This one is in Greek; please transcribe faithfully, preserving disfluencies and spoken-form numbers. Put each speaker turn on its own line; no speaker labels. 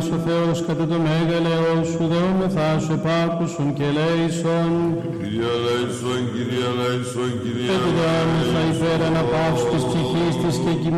ο Θεός κατά το μέγαλεό σου, δεόμεθά σου επάκουσον και λέησον.
Κύριε λέησον, Κύριε λέησον, Κύριε λέησον.
Επιδάμεθα υπέρ αναπαύσου της ψυχής της και